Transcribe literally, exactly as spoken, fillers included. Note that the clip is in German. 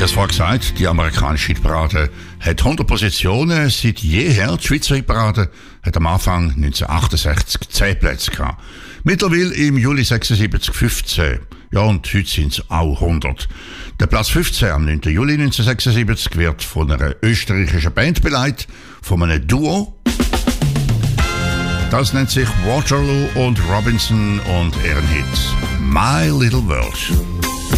habe es vorhin gesagt, die amerikanische Hitparade hat hundert Positionen. Seit jeher, die Schweizer Hitparade hat am Anfang neunzehnhundertachtundsechzig zehn Plätze gehabt. Mittlerweile im Juli sechsundsiebzig fünfzehn. Ja, und heute sind es auch hundert. Der Platz fünfzehn am neunten Juli neunzehnhundertsechsundsiebzig wird von einer österreichischen Band beleidigt, von einem Duo. Das nennt sich Waterloo und Robinson und ihren Hit My Little World.